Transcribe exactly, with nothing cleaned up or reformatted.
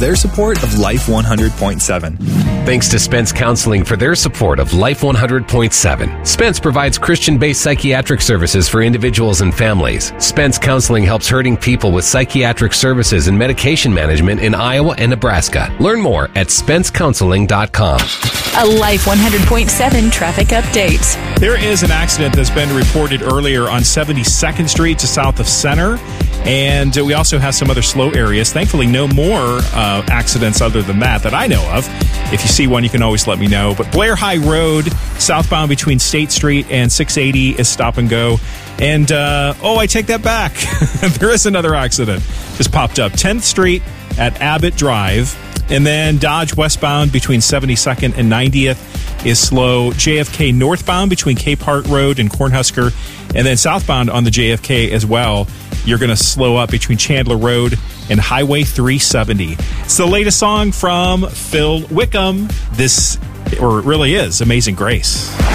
their support of Life one hundred point seven. Thanks to Spence Counseling for their support of Life one hundred point seven. Spence provides Christian-based psychiatric services for individuals and families. Spence Counseling helps hurting people with psychiatric services and medication management in Iowa and Nebraska. Learn more at spence counseling dot com. A Life one hundred point seven traffic update. There is an accident that's been reported earlier on seventy-second Street to south of Center. And we also have some other slow areas. Thankfully, no more uh, accidents other than that that I know of. If you see one, you can always let me know. But Blair High Road, southbound between State Street and six eighty is stop and go. And, uh, oh, I take that back. There is another accident. Just popped up. tenth Street at Abbott Drive. And then Dodge westbound between seventy-second and ninetieth is slow. J F K northbound between Cape Hart Road and Cornhusker. And then southbound on the J F K as well. You're going to slow up between Chandler Road and Highway three seventy. It's the latest song from Phil Wickham. This, or it really is, Amazing Grace.